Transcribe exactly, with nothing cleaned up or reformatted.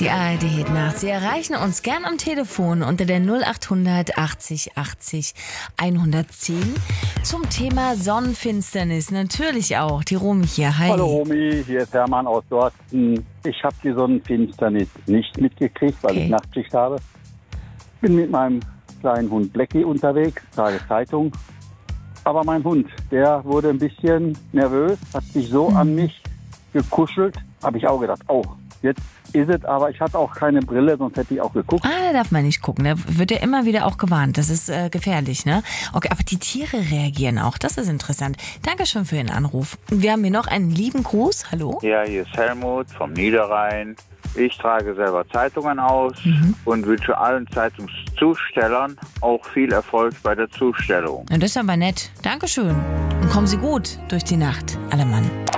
Die A R D Hitnacht. Sie erreichen uns gern am Telefon unter der null acht hundert achtzig achtzig hundertzehn zum Thema Sonnenfinsternis. Natürlich auch. Die Romy hier. Hi. Hallo Romy, hier ist Hermann aus Dorsten. Ich habe die Sonnenfinsternis nicht mitgekriegt, weil Okay. ich Nachtschicht habe. Bin mit meinem kleinen Hund Blackie unterwegs, trage Zeitung. Aber mein Hund, der wurde ein bisschen nervös, hat sich so Mhm. an mich gekuschelt. Habe ich auch gedacht, oh, jetzt ist es, aber ich hatte auch keine Brille, sonst hätte ich auch geguckt. Ah, da darf man nicht gucken. Da wird ja immer wieder auch gewarnt. Das ist äh, gefährlich, ne? Okay, aber die Tiere reagieren auch. Das ist interessant. Dankeschön für den Anruf. Wir haben hier noch einen lieben Gruß. Hallo? Ja, hier ist Helmut vom Niederrhein. Ich trage selber Zeitungen aus Mhm. und wünsche allen Zeitungszustellern auch viel Erfolg bei der Zustellung. Na, das ist aber nett. Dankeschön. Und kommen Sie gut durch die Nacht, alle Mann.